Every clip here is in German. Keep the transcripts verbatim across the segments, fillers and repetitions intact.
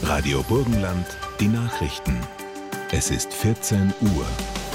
Radio Burgenland, die Nachrichten. Es ist vierzehn Uhr.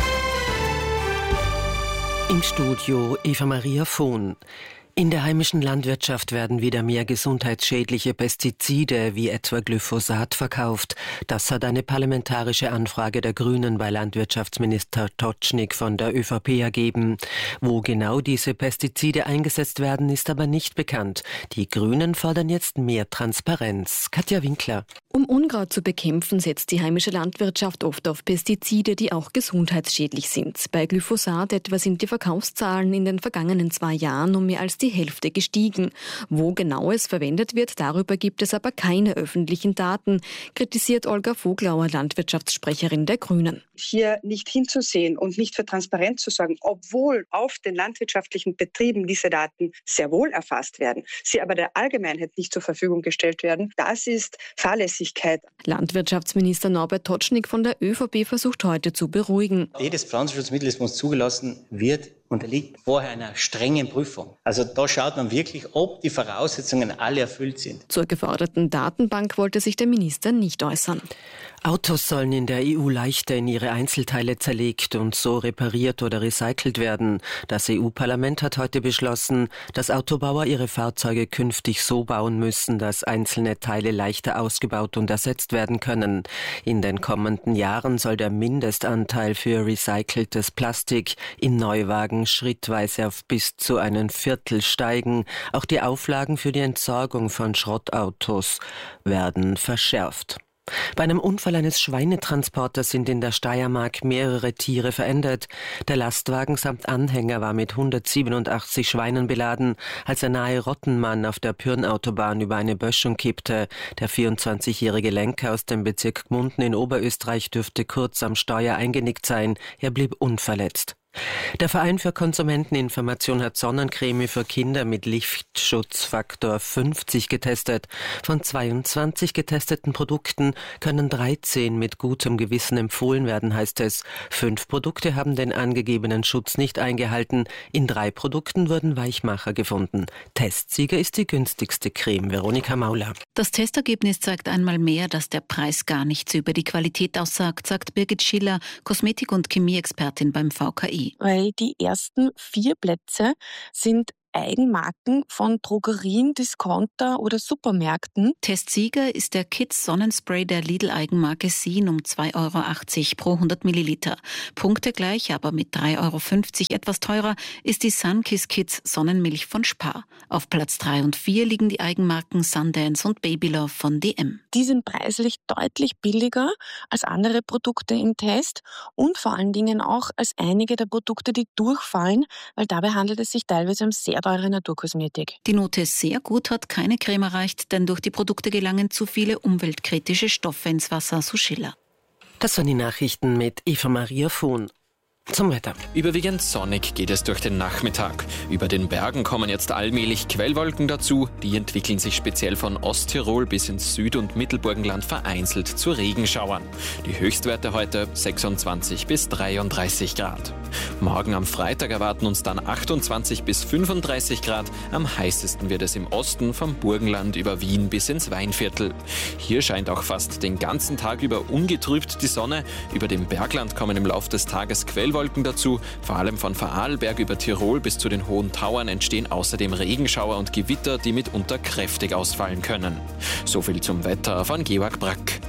Im Studio Eva Maria Vohn. In der heimischen Landwirtschaft werden wieder mehr gesundheitsschädliche Pestizide wie etwa Glyphosat verkauft. Das hat eine parlamentarische Anfrage der Grünen bei Landwirtschaftsminister Totschnig von der ÖVP ergeben. Wo genau diese Pestizide eingesetzt werden, ist aber nicht bekannt. Die Grünen fordern jetzt mehr Transparenz. Katja Winkler. Um Unkraut zu bekämpfen, setzt die heimische Landwirtschaft oft auf Pestizide, die auch gesundheitsschädlich sind. Bei Glyphosat etwa sind die Verkaufszahlen in den vergangenen zwei Jahren um mehr als die Hälfte gestiegen. Wo genau es verwendet wird, darüber gibt es aber keine öffentlichen Daten, kritisiert Olga Voglauer, Landwirtschaftssprecherin der Grünen. Hier nicht hinzusehen und nicht für Transparenz zu sorgen, obwohl auf den landwirtschaftlichen Betrieben diese Daten sehr wohl erfasst werden, sie aber der Allgemeinheit nicht zur Verfügung gestellt werden, das ist Fahrlässigkeit. Landwirtschaftsminister Norbert Totschnig von der ÖVP versucht heute zu beruhigen. Jedes Pflanzenschutzmittel, das uns zugelassen wird, unterliegt vorher einer strengen Prüfung. Also da schaut man wirklich, ob die Voraussetzungen alle erfüllt sind. Zur geforderten Datenbank wollte sich der Minister nicht äußern. Autos sollen in der E U leichter in ihre Einzelteile zerlegt und so repariert oder recycelt werden. Das E U-Parlament hat heute beschlossen, dass Autobauer ihre Fahrzeuge künftig so bauen müssen, dass einzelne Teile leichter ausgebaut und ersetzt werden können. In den kommenden Jahren soll der Mindestanteil für recyceltes Plastik in Neuwagen schrittweise auf bis zu ein Viertel steigen. Auch die Auflagen für die Entsorgung von Schrottautos werden verschärft. Bei einem Unfall eines Schweinetransporters sind in der Steiermark mehrere Tiere verendet. Der Lastwagen samt Anhänger war mit hundertsiebenundachtzig Schweinen beladen, als der nahe Rottenmann auf der Pyrnautobahn über eine Böschung kippte. Der vierundzwanzigjährige Lenker aus dem Bezirk Gmunden in Oberösterreich dürfte kurz am Steuer eingenickt sein. Er blieb unverletzt. Der Verein für Konsumenteninformation hat Sonnencreme für Kinder mit Lichtschutzfaktor fünfzig getestet. Von zweiundzwanzig getesteten Produkten können dreizehn mit gutem Gewissen empfohlen werden, heißt es. Fünf Produkte haben den angegebenen Schutz nicht eingehalten. In drei Produkten wurden Weichmacher gefunden. Testsieger ist die günstigste Creme. Veronika Mauler. Das Testergebnis zeigt einmal mehr, dass der Preis gar nichts über die Qualität aussagt, sagt Birgit Schiller, Kosmetik- und Chemieexpertin beim V K I. Weil die ersten vier Plätze sind Eigenmarken von Drogerien, Discounter oder Supermärkten. Testsieger ist der Kids Sonnenspray der Lidl-Eigenmarke Sien um zwei Euro achtzig pro hundert Milliliter. Punktegleich, aber mit drei Euro fünfzig etwas teurer, ist die Sunkiss Kids Sonnenmilch von Spar. Auf Platz drei und vier liegen die Eigenmarken Sundance und Babylove von D M. Die sind preislich deutlich billiger als andere Produkte im Test und vor allen Dingen auch als einige der Produkte, die durchfallen, weil dabei handelt es sich teilweise um sehr teure Naturkosmetik. Die Note sehr gut hat keine Creme erreicht, denn durch die Produkte gelangen zu viele umweltkritische Stoffe ins Wasser, so Schiller. Das waren die Nachrichten mit Eva Maria Vohn. Zum Wetter. Überwiegend sonnig geht es durch den Nachmittag. Über den Bergen kommen jetzt allmählich Quellwolken dazu. Die entwickeln sich speziell von Osttirol bis ins Süd- und Mittelburgenland vereinzelt zu Regenschauern. Die Höchstwerte heute sechsundzwanzig bis dreiunddreißig Grad. Morgen am Freitag erwarten uns dann achtundzwanzig bis fünfunddreißig Grad. Am heißesten wird es im Osten vom Burgenland über Wien bis ins Weinviertel. Hier scheint auch fast den ganzen Tag über ungetrübt die Sonne. Über dem Bergland kommen im Laufe des Tages Quellwolken dazu. Vor allem von Vorarlberg über Tirol bis zu den Hohen Tauern entstehen außerdem Regenschauer und Gewitter, die mitunter kräftig ausfallen können. So viel zum Wetter von Georg Brack.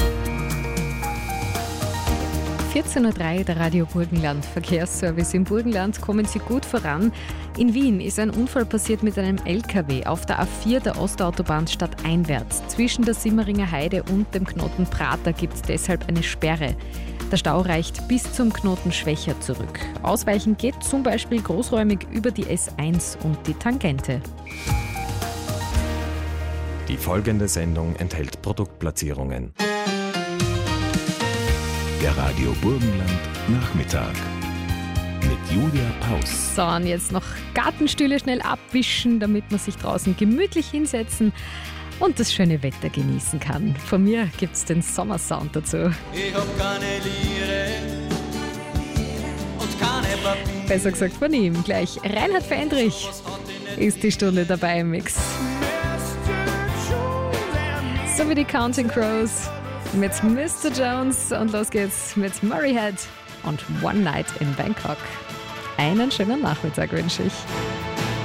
vierzehn Uhr drei, der Radio Burgenland Verkehrsservice. Im Burgenland kommen Sie gut voran. In Wien ist ein Unfall passiert mit einem L K W auf der A vier der Ostautobahn stadteinwärts. Zwischen der Simmeringer Heide und dem Knoten Prater gibt es deshalb eine Sperre. Der Stau reicht bis zum Knoten Schwächer zurück. Ausweichen geht zum Beispiel großräumig über die S eins und die Tangente. Die folgende Sendung enthält Produktplatzierungen. Der Radio Burgenland Nachmittag mit Julia Paus. So, und jetzt noch Gartenstühle schnell abwischen, damit man sich draußen gemütlich hinsetzen und das schöne Wetter genießen kann. Von mir gibt's den Sommersound dazu. Ich hab keine Liere und keine Papier. Besser gesagt von ihm. Gleich Reinhard Fendrich ist die Stunde dabei im Mix. So wie die Counting Crows mit Mister Jones. Und los geht's mit Murray Head und One Night in Bangkok. Einen schönen Nachmittag wünsche ich.